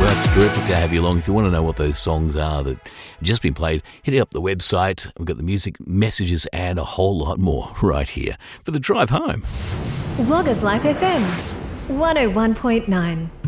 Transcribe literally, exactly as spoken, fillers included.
Well, it's terrific to have you along. If you want to know what those songs are that have just been played, hit up the website. We've got the music, messages, and a whole lot more right here for the drive home. Wagga's Life F M, one oh one point nine.